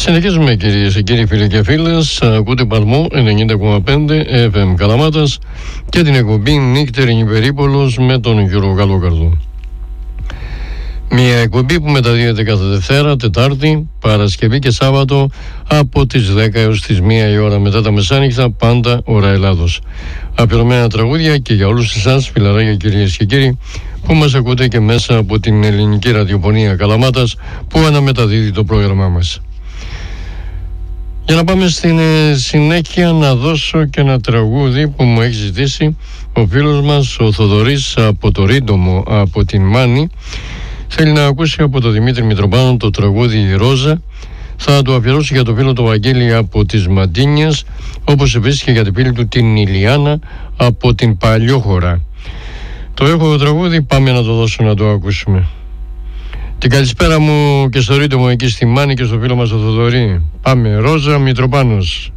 Συνεχίζουμε, κυρίες και κύριοι, φίλοι και φίλες. Ακούτε Παλμό 90,5 FM Καλαμάτας και την εκπομπή Νύχτερη Περίπολος με τον Γιώργο Καλόκαρδο. Μια εκπομπή που μεταδίδεται κάθε Δευτέρα, Τετάρτη, Παρασκευή και Σάββατο από τις 10 έως τις 1 η ώρα μετά τα μεσάνυχτα, πάντα ώρα Ελλάδος. Αφιερωμένα τραγούδια και για όλους εσάς, φιλαράκια, κυρίες και κύριοι, που μας ακούτε και μέσα από την ελληνική ραδιοφωνία Καλαμάτας που αναμεταδίδει το πρόγραμμά μας. Για να πάμε στην συνέχεια, να δώσω και ένα τραγούδι που μου έχει ζητήσει ο φίλος μας ο Θοδωρής από το Ρίντομο, από την Μάνη. Θέλει να ακούσει από τον Δημήτρη Μητροπάνο το τραγούδι «Η Ρόζα». Θα το αφιερώσει για το φίλο του Βαγγέλη από τις Μαντίνιας, όπως επίσης και για την φίλη του την Ηλιάνα από την Παλιόχώρα. Το έχω το τραγούδι, πάμε να το δώσω να το ακούσουμε. Την καλησπέρα μου και στο Ρίντομο εκεί στη Μάνη και στο φίλο μας ο Θοδωρή. Πάμε, Ρόζα Μητροπάνος.